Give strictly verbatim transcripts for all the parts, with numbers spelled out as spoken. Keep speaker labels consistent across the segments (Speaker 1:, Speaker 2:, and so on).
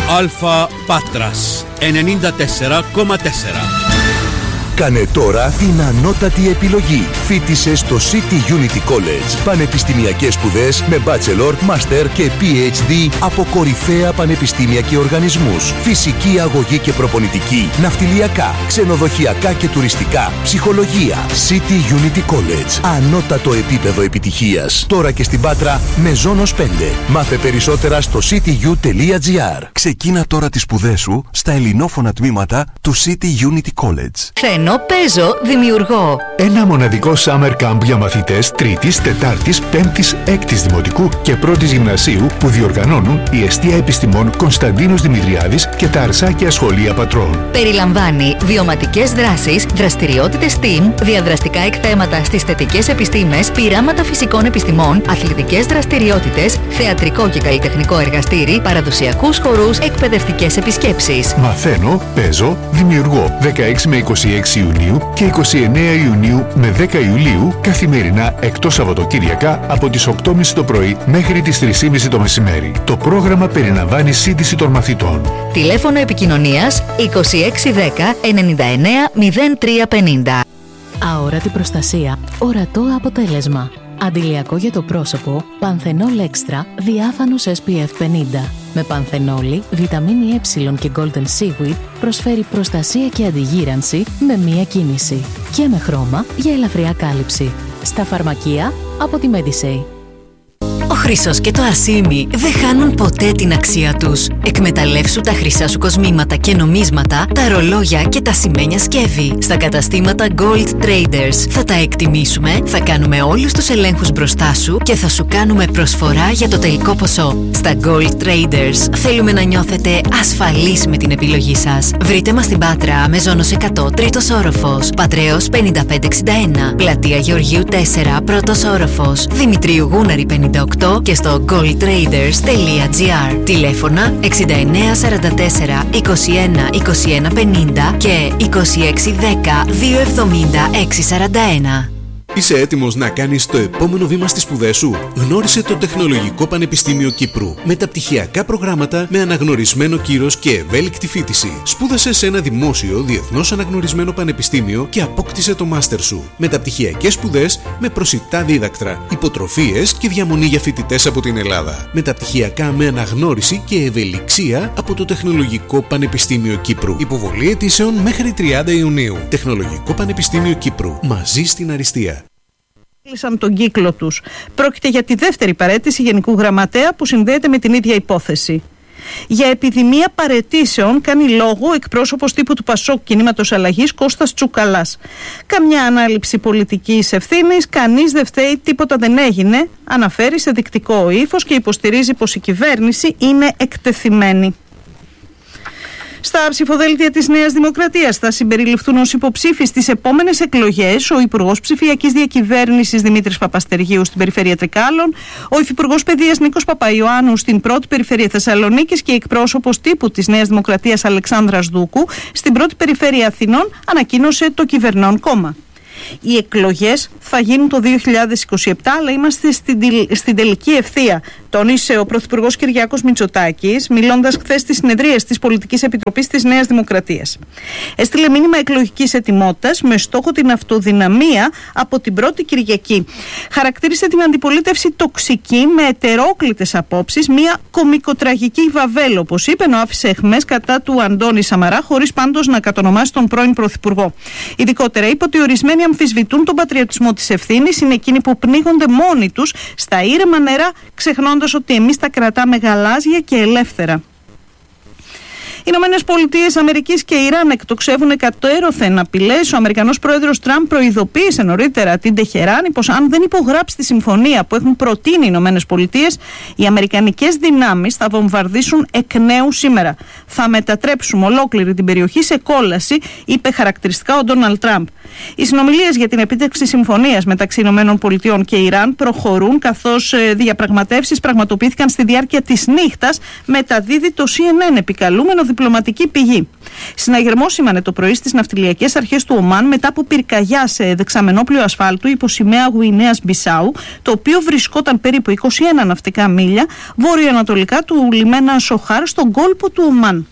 Speaker 1: Αλφα Πάτρας ενενήντα τέσσερα κόμμα τέσσερα.
Speaker 2: Κάνε τώρα την ανώτατη επιλογή. Φοίτησε στο City Unity College. Πανεπιστημιακές σπουδές με bachelor, master και πι έιτς ντι από κορυφαία πανεπιστήμια και οργανισμούς. Φυσική αγωγή και προπονητική, ναυτιλιακά, ξενοδοχειακά και τουριστικά, ψυχολογία. City Unity College. Ανώτατο επίπεδο επιτυχίας. Τώρα και στην Πάτρα με Ζώνος πέντε. Μάθε περισσότερα στο cityU τελεία gr. Ξεκίνα τώρα τις σπουδές σου στα ελληνόφωνα τμήματα του City Unity College.
Speaker 3: Ενώ παίζω δημιουργώ.
Speaker 4: Ένα μοναδικό summer camp για μαθητές τρίτης, τετάρτης, πέμπτης, έκτης δημοτικού και πρώτης γυμνασίου που διοργανώνουν η Εστία Επιστημών Κωνσταντίνος Δημητριάδης και τα Αρσάκια Σχολεία Πατρών.
Speaker 3: Περιλαμβάνει βιωματικές δράσεις, δραστηριότητες STEAM, διαδραστικά εκθέματα στις θετικές επιστήμες, πειράματα φυσικών επιστημών, αθλητικές δραστηριότητες, θεατρικό και καλλιτεχνικό εργαστήρι, παραδοσιακούς χορούς, εκπαιδευτικές επισκέψεις.
Speaker 4: Μαθαίνω, παίζω, δημιουργώ. δεκαέξι με είκοσι έξι Ιουνίου και είκοσι εννέα Ιουνίου με δέκα Ιουλίου καθημερινά εκτός Σαββατοκύριακα από τις οκτώ και μισή το πρωί μέχρι τις τρεις και μισή το μεσημέρι. Το πρόγραμμα περιλαμβάνει σύντηση των μαθητών.
Speaker 3: Τηλέφωνο επικοινωνίας είκοσι έξι δέκα ενενήντα εννέα μηδέν τρία πενήντα.
Speaker 5: Αόρατη προστασία, ορατό αποτέλεσμα. Αντιλιακό για το πρόσωπο, Πανθενόλ Extra, διάφανος ες πι εφ πενήντα. Με πανθενόλη, βιταμίνη Ε και Golden Seaweed προσφέρει προστασία και αντιγύρανση με μία κίνηση. Και με χρώμα για ελαφριά κάλυψη. Στα φαρμακεία από τη Medisay.
Speaker 3: Ο χρυσός και το ασίμι δεν χάνουν ποτέ την αξία τους. Εκμεταλλεύσου τα χρυσά σου κοσμήματα και νομίσματα, τα ρολόγια και τα σημαίνια σκεύη. Στα καταστήματα Gold Traders θα τα εκτιμήσουμε, θα κάνουμε όλους τους ελέγχους μπροστά σου και θα σου κάνουμε προσφορά για το τελικό ποσό. Στα Gold Traders θέλουμε να νιώθετε ασφαλείς με την επιλογή σας. Βρείτε μας στην Πάτρα με Ζώνος εκατό, τρίτος όροφος, Πατρέως πενήντα πέντε εξήντα ένα, Πλατεία Γεωργίου τέσσερα, πρώτος όροφος, Δημητρίου Γούναρη πενήντα οκτώ και στο gold traders τελεία gr. Τηλέφωνα εξήντα εννέα σαράντα τέσσερα είκοσι ένα είκοσι ένα πενήντα και είκοσι έξι δέκα δύο εβδομήντα έξι σαράντα ένα.
Speaker 6: Είσαι έτοιμος να κάνεις το επόμενο βήμα στις σπουδές σου? Γνώρισε το Τεχνολογικό Πανεπιστήμιο Κύπρου. Μεταπτυχιακά προγράμματα με αναγνωρισμένο κύρος και ευέλικτη φοιτηση. Σπούδασε σε ένα δημόσιο, διεθνώς αναγνωρισμένο πανεπιστήμιο και απόκτησε το μάστερ σου. Μεταπτυχιακές σπουδές με προσιτά δίδακτρα, υποτροφίες και διαμονή για φοιτητές από την Ελλάδα. Μεταπτυχιακά με αναγνώριση και ευελιξία από το Τεχνολογικό Πανεπιστήμιο Κύπρου. Υποβολή αιτήσεων μέχρι τριάντα Ιουνίου. Τεχνολογικό Πανεπιστήμιο Κύπρου. Μαζί στην αριστεία.
Speaker 7: Κλείσαν τον κύκλο τους. Πρόκειται για τη δεύτερη παραίτηση Γενικού Γραμματέα που συνδέεται με την ίδια υπόθεση. Για επιδημία παραιτήσεων κάνει λόγο εκπρόσωπος τύπου του Πασόκ Κινήματος Αλλαγής Κώστας Τσουκαλάς. Καμιά ανάληψη πολιτικής ευθύνης, κανείς δεν φταίει, τίποτα δεν έγινε, αναφέρει σε δεικτικό ύφος και υποστηρίζει πως η κυβέρνηση είναι εκτεθειμένη. Στα ψηφοδέλτια της Νέας Δημοκρατίας θα συμπεριληφθούν ως υποψήφοι στις επόμενες εκλογές ο Υπουργός Ψηφιακής Διακυβέρνησης Δημήτρης Παπαστεργίου στην Περιφέρεια Τρικάλων, ο Υφυπουργός Παιδείας Νίκος Παπαϊωάννου στην πρώτη Περιφέρεια Θεσσαλονίκης και εκπρόσωπος τύπου της Νέας Δημοκρατίας Αλεξάνδρας Δούκου στην πρώτη Περιφέρεια Αθηνών, ανακοίνωσε το κυβερνών κόμμα. Οι εκλογές θα γίνουν το δύο χιλιάδες είκοσι επτά, αλλά είμαστε στην, στην τελική ευθεία, τόνισε ο Πρωθυπουργός Κυριάκος Μητσοτάκης, μιλώντας χθες στις συνεδρίες της Πολιτικής Επιτροπής της Νέας Δημοκρατίας. Έστειλε μήνυμα εκλογικής ετοιμότητας με στόχο την αυτοδυναμία από την πρώτη Κυριακή. Χαρακτήρισε την αντιπολίτευση τοξική με ετερόκλητες απόψεις, μια κομικοτραγική βαβέλ, όπως είπε, ενώ άφησε αιχμές κατά του Αντώνη Σαμαρά, χωρίς πάντως να κατονομάσει τον πρώην Πρωθυπουργό. Ειδικότερα είπε ότι ορισμένοι αμφισβητούν τον πατριωτισμό της ευθύνης, είναι εκείνοι που πνίγονται μόνοι τους στα ήρεμα νερά, ξεχνώντας ότι εμείς τα κρατάμε γαλάζια και ελεύθερα. Οι Ηνωμένες Πολιτείες Αμερικής και Ιράν εκτοξεύουν εκατέρωθεν απειλές. Ο Αμερικανός πρόεδρος Τραμπ προειδοποίησε νωρίτερα την Τεχεράνη πως αν δεν υπογράψει τη συμφωνία που έχουν προτείνει οι Ηνωμένες Πολιτείες, οι αμερικανικές δυνάμεις θα βομβαρδίσουν εκ νέου σήμερα. Θα μετατρέψουμε ολόκληρη την περιοχή σε κόλαση, είπε χαρακτηριστικά ο Ντόναλντ Τραμπ. Οι συνομιλίες για την επίτευξη συμφωνίας μεταξύ Ηνωμένων Πολιτειών και Ιράν προχωρούν, καθώς διαπραγματεύσεις πραγματοποιήθηκαν στη διάρκεια της νύχτας, μεταδίδει το σι εν εν επικαλούμενο διπλωματικό διπλωματική πηγή. Συναγερμός σήμανε το πρωί στις ναυτιλιακές αρχές του Ομάν μετά από πυρκαγιά σε δεξαμενόπλιο ασφάλτου υπό σημαία Γουινέας Μπισάου, το οποίο βρισκόταν περίπου είκοσι ένα ναυτικά μίλια βόρειο-ανατολικά του λιμένα Σοχάρ στον κόλπο του Ομάν.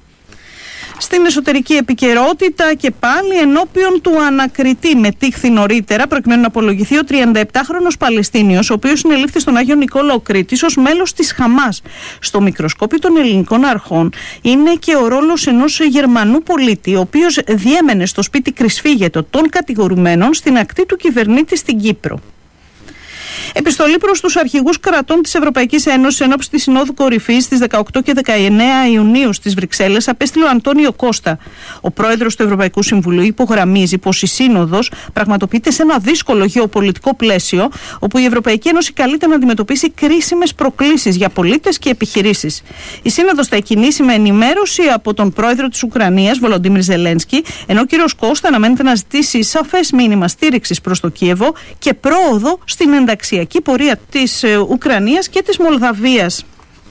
Speaker 7: Στην εσωτερική επικαιρότητα και πάλι ενώπιον του ανακριτή μετήχθη νωρίτερα προκειμένου να απολογηθεί ο τριανταεπτάχρονος Παλαιστίνιος, ο οποίος συνελήφθη στον Άγιο Νικόλαο Κρήτης ως μέλος της Χαμάς. Στο μικροσκόπιο των ελληνικών αρχών είναι και ο ρόλος ενός Γερμανού πολίτη, ο οποίος διέμενε στο σπίτι κρυσφύγετο των κατηγορουμένων στην ακτή του κυβερνήτη στην Κύπρο. Επιστολή προς τους αρχηγούς κρατών της Ευρωπαϊκής Ένωσης ενόψει της Συνόδου Κορυφής στις δεκαοκτώ και δεκαεννέα Ιουνίου στις Βρυξέλλες απέστειλε ο Αντώνιο Κώστα. Ο πρόεδρος του Ευρωπαϊκού Συμβουλίου υπογραμμίζει πως η Σύνοδος πραγματοποιείται σε ένα δύσκολο γεωπολιτικό πλαίσιο, όπου η Ευρωπαϊκή Ένωση καλείται να αντιμετωπίσει κρίσιμες προκλήσεις για πολίτες και επιχειρήσεις. Η Σύνοδος θα εκκινήσει με ενημέρωση από τον πρόεδρο της Ουκρανίας, Βολοντίμιρ Ζελένσκι, ενώ ο κ. Κώστα αναμένεται να ζητήσει σαφές μήνυμα στήριξης προς το Κίεβο και πρόοδο στην ενταξιακή πορεία της Ουκρανίας και της Μολδαβίας.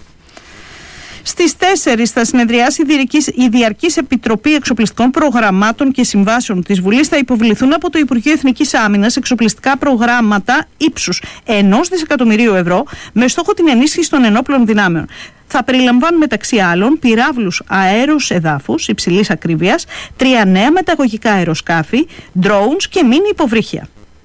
Speaker 7: Στις τέσσερις θα συνεδριάσει η Διαρκής Επιτροπή Εξοπλιστικών Προγραμμάτων και Συμβάσεων της Βουλής. Θα υποβληθούν από το Υπουργείο Εθνικής Άμυνας εξοπλιστικά προγράμματα ύψους ενός δισεκατομμυρίου ευρώ με στόχο την ενίσχυση των ενόπλων δυνάμεων. Θα περιλαμβάνουν μεταξύ άλλων πυράβλους αέρος εδάφους υψηλής ακρίβειας, τρία νέα μεταγωγικά αεροσκάφη, drones και μίνι υποβρύχια.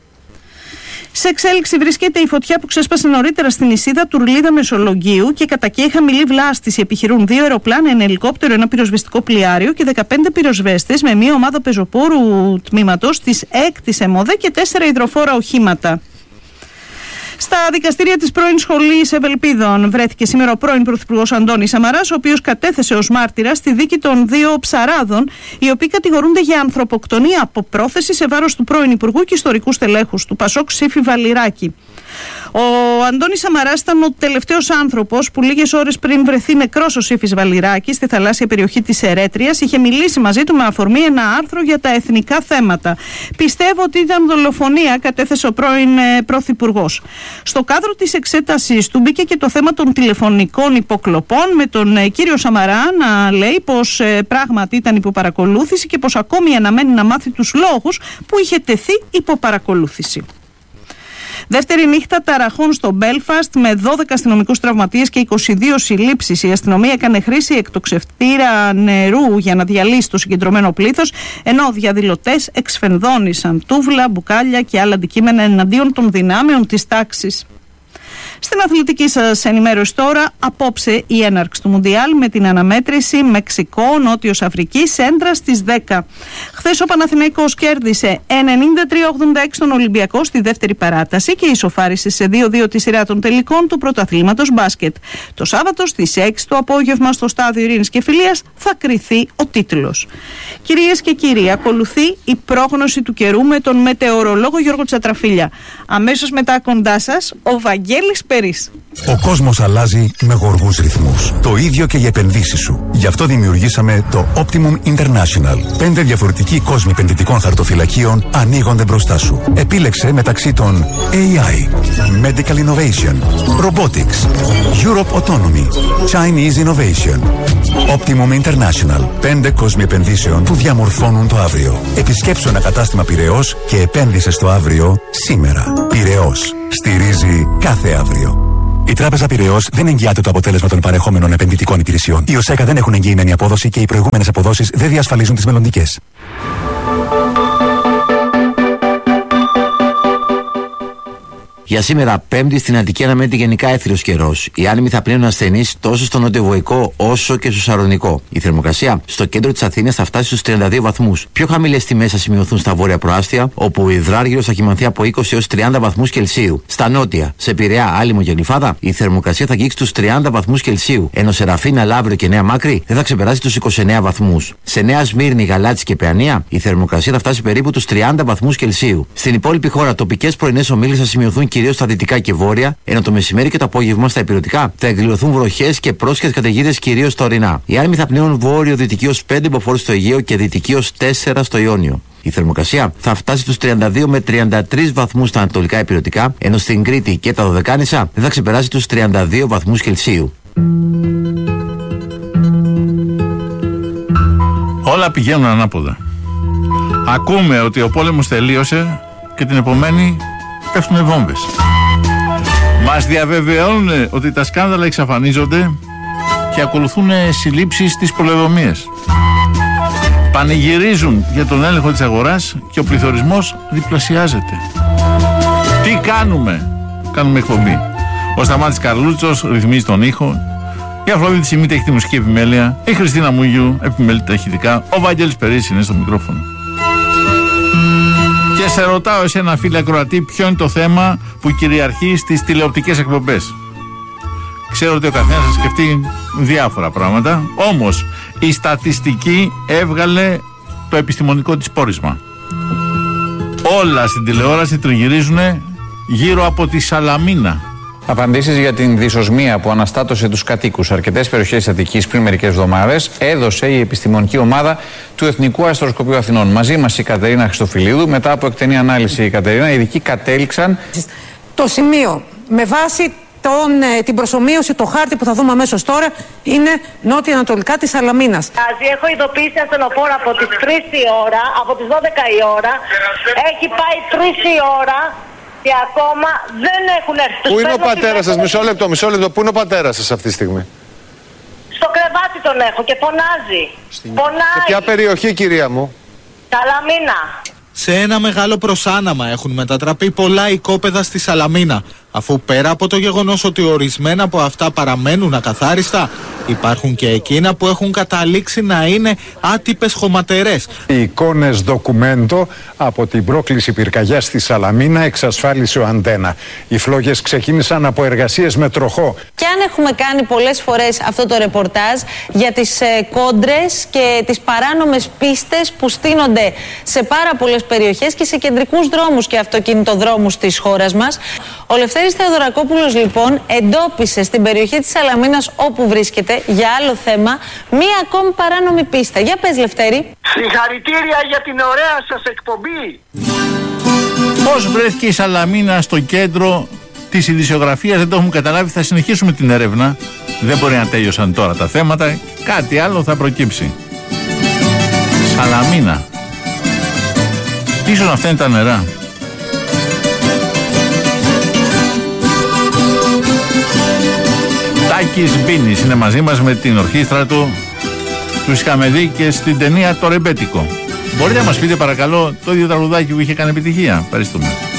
Speaker 7: Σε εξέλιξη βρίσκεται η φωτιά που ξέσπασε νωρίτερα στην νησίδα Τουρλίδα Μεσολογγίου και κατά καίει χαμηλή βλάστηση. Επιχειρούν δύο αεροπλάνα, ένα ελικόπτερο, ένα πυροσβεστικό πλοιάριο και δεκαπέντε πυροσβέστες με μία ομάδα πεζοπόρου τμήματος της έκτης ΕΜΟΔΕ και τέσσερα υδροφόρα οχήματα. Στα δικαστήρια της πρώην Σχολής Ευελπίδων βρέθηκε σήμερα ο πρώην Πρωθυπουργός Αντώνης Σαμαράς, ο οποίος κατέθεσε ως μάρτυρας στη δίκη των δύο ψαράδων, οι οποίοι κατηγορούνται για ανθρωποκτονία από πρόθεση σε βάρος του πρώην Υπουργού και ιστορικού στελέχους του Πασόκ Σύφη Βαλιράκη. Ο Αντώνης Σαμαράς ήταν ο τελευταίος άνθρωπος που λίγες ώρες πριν βρεθεί νεκρός ο Σύφης Βαλιράκης στη θαλάσσια περιοχή της Ερέτριας είχε μιλήσει μαζί του με αφορμή ένα άρθρο για τα εθνικά θέματα. Πιστεύω ότι ήταν δολοφονία, κατέθεσε ο πρώην ε, Πρωθυπουργός. Στο κάδρο της εξέτασης του μπήκε και το θέμα των τηλεφωνικών υποκλοπών, με τον ε, κύριο Σαμαρά να λέει πως ε, πράγματι ήταν υποπαρακολούθηση και πως ακόμη αναμένει να μάθει τους λόγους που είχε τεθεί υποπαρακολούθηση. Δεύτερη νύχτα ταραχών στο Μπέλφαστ με δώδεκα αστυνομικούς τραυματίες και είκοσι δύο συλλήψεις. Η αστυνομία έκανε χρήση εκτοξευτήρα νερού για να διαλύσει το συγκεντρωμένο πλήθος, ενώ διαδηλωτές εξφενδώνησαν τούβλα, μπουκάλια και άλλα αντικείμενα εναντίον των δυνάμεων της τάξης. Στην αθλητική σας ενημέρωση τώρα, απόψε η έναρξη του Μουντιάλ με την αναμέτρηση Μεξικό, Νότιος Αφρική, έντρα στις δέκα. Χθες ο Παναθηναϊκός κέρδισε ενενήντα τρία ογδόντα έξι τον Ολυμπιακό στη δεύτερη παράταση και ισοφάρισε σε δύο δύο τη σειρά των τελικών του πρωταθλήματος μπάσκετ. Το Σάββατο στις έξι το απόγευμα στο Στάδιο Ειρήνης και Φιλίας θα κριθεί ο τίτλος. Κυρίες και κύριοι, ακολουθεί η πρόγνωση του καιρού με τον μετεωρολόγο Γιώργο Τσατραφίλια. Αμέσως μετά κοντά σας ο Βαγγέλης Περής.
Speaker 2: Ο κόσμος αλλάζει με γοργούς ρυθμούς. Το ίδιο και για επενδύσεις σου. Γι' αυτό δημιουργήσαμε το Optimum International. Πέντε διαφορετικοί κόσμοι επενδυτικών χαρτοφυλακίων ανοίγονται μπροστά σου. Επίλεξε μεταξύ των έι άι, Medical Innovation, Robotics, Europe Autonomy, Chinese Innovation. Optimum International. Πέντε κόσμοι επενδύσεων που διαμορφώνουν το αύριο. Επισκέψου ένα κατάστημα Πειραιώς και επένδυσε στο αύριο σήμερα. Πειραιώς. Στηρίζει κάθε αύριο. Η Τράπεζα Πειραιώς δεν εγγυάται το αποτέλεσμα των παρεχόμενων επενδυτικών υπηρεσιών. Οι ΟΣΕΚΑ δεν έχουν εγγυημένη απόδοση και οι προηγούμενες αποδόσεις δεν διασφαλίζουν τις μελλοντικές.
Speaker 8: Για σήμερα, Πέμπτη, στην Αττική αναμένεται γενικά έθριος καιρός. Οι άνεμοι θα πλύνουν ασθενείς τόσο στο νοτιοβοϊκό όσο και στο σαρονικό. Η θερμοκρασία στο κέντρο της Αθήνας θα φτάσει στους τριάντα δύο βαθμούς. Πιο χαμηλές τιμές θα σημειωθούν στα βόρεια προάστια, όπου ο υδράργυρος θα κυμανθεί από είκοσι έως τριάντα βαθμούς Κελσίου. Στα νότια, σε Πειραιά, Άλυμο και Γλυφάδα, η θερμοκρασία θα αγγίξει τους τριάντα βαθμούς Κελσίου, ενώ σε Ραφίνα, Λαύριο και Νέα Μάκρη δεν θα ξεπεράσει τους είκοσι εννέα βαθμούς. Σε Νέα Σμύρνη, Γαλάτσι και Παιανία, η θερμοκρασία θα φτάσει περίπου τους τριάντα βαθμούς Κελσίου. Στην υπόλοιπη χώρα, τοπικές πρωινές ομίλες θα σημειωθούν κυρίως στα δυτικά και βόρεια, ενώ το μεσημέρι και το απόγευμα στα υπηρετικά θα εκδηλωθούν βροχές και πρόσχετες καταιγίδες κυρίως στα ορεινά. Οι άνεμοι θα πνέουν βόρειο-δυτική ως πέντε μποφόρ στο Αιγαίο και δυτική ως τέσσερα στο Ιόνιο. Η θερμοκρασία θα φτάσει στους τριάντα δύο με τριάντα τρεις βαθμούς στα ανατολικά υπηρετικά, ενώ στην Κρήτη και τα Δωδεκάνησα δεν θα ξεπεράσει τους τριάντα δύο βαθμούς Κελσίου.
Speaker 9: Όλα πηγαίνουν ανάποδα. Ακούμε ότι ο πόλεμος τελείωσε και την επομένη πέφτουν βόμβες. Μας διαβεβαιώνουν ότι τα σκάνδαλα εξαφανίζονται και ακολουθούν συλλήψεις στις πολεοδομίες. Πανηγυρίζουν για τον έλεγχο της αγοράς και ο πληθωρισμός διπλασιάζεται. Τι κάνουμε? Κάνουμε εκπομπή. Ο Σταμάτης Καρλούτσος ρυθμίζει τον ήχο. Η Αφροδίτη Σιμίτη έχει τη μουσική επιμέλεια. Η Χριστίνα Μούγιου επιμελεί τα ηχητικά. Ο Βαγγέλης Περίσης είναι στο μικρόφωνο. Και σε ρωτάω εσένα, φίλε ακροατή, ποιο είναι το θέμα που κυριαρχεί στις τηλεοπτικές εκπομπές. Ξέρω ότι ο καθένας θα σκεφτεί διάφορα πράγματα. Όμως η στατιστική έβγαλε το επιστημονικό της πόρισμα. Όλα στην τηλεόραση τριγυρίζουν γύρω από τη Σαλαμίνα.
Speaker 10: Απαντήσεις για την δυσοσμία που αναστάτωσε τους κατοίκους σε αρκετές περιοχές της Αττικής πριν μερικές εβδομάδες έδωσε η επιστημονική ομάδα του Εθνικού Αστροσκοπείου Αθηνών. Μαζί μας η Κατερίνα Χριστοφιλίδου. Μετά από εκτενή ανάλυση, η Κατερίνα, οι ειδικοί κατέληξαν.
Speaker 11: Το σημείο με βάση τον, την προσομοίωση, το χάρτη που θα δούμε αμέσως τώρα, είναι νότια-ανατολικά της Σαλαμίνας.
Speaker 12: Έχω ειδοποιήσει ασθενοφόρα από τις τρεις η ώρα, από τις δώδεκα η ώρα. Έχει πάει τρεις η ώρα. Και ακόμα δεν έχουν έρθει.
Speaker 13: Πού είναι ο πατέρας σας? Μισό λεπτό, μισό λεπτό. Πού είναι ο πατέρας σας αυτή τη στιγμή?
Speaker 12: Στο κρεβάτι τον έχω και φωνάζει. Στην... Φωνάει.
Speaker 13: Σε ποια περιοχή, κυρία μου?
Speaker 12: Σαλαμίνα.
Speaker 14: Σε ένα μεγάλο προσάναμα έχουν μετατραπεί πολλά οικόπεδα στη Σαλαμίνα, αφού πέρα από το γεγονός ότι ορισμένα από αυτά παραμένουν ακαθάριστα, υπάρχουν και εκείνα που έχουν καταλήξει να είναι άτυπες χωματερές.
Speaker 15: Οι εικόνες ντοκουμέντο από την πρόκληση πυρκαγιάς στη Σαλαμίνα εξασφάλισε ο Αντένα. Οι φλόγες ξεκίνησαν από εργασίες με τροχό.
Speaker 16: Και αν έχουμε κάνει πολλές φορές αυτό το ρεπορτάζ για τις ε, κόντρες και τις παράνομες πίστες που στείνονται σε πάρα πολλές περιοχές και σε κεντρικούς δρόμους και αυτοκινητοδρόμους της χώρας μας. Ο Λευτέρης Θεοδωρακόπουλος λοιπόν εντόπισε στην περιοχή της Σαλαμίνας, όπου βρίσκεται, για άλλο θέμα, μία ακόμη παράνομη πίστα. Για πες, Λευτέρη.
Speaker 17: Συγχαρητήρια για την ωραία σας εκπομπή.
Speaker 9: Πώς βρέθηκε η Σαλαμίνα στο κέντρο της ειδησιογραφίας, δεν το έχουμε καταλάβει. Θα συνεχίσουμε την έρευνα. Δεν μπορεί να τέλειωσαν τώρα τα θέματα. Κάτι άλλο θα προκύψει. Σαλαμίνα. Ίσως αυτά είναι τα νερά. Τάκης Μπίνης είναι μαζί μας με την ορχήστρα του. Τους είχαμε δει και στην ταινία Το Ρεμπέτικο. Μπορείτε να μας πείτε παρακαλώ το ίδιο τραγουδάκι που είχε κάνει επιτυχία? Ευχαριστούμε.